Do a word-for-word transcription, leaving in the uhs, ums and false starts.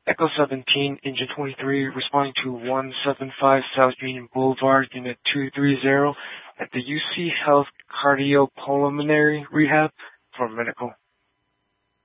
Echo seventeen, Engine twenty-three, responding to one seven five South Union Boulevard, Unit two three zero, at the U C Health Cardiopulmonary Rehab for medical.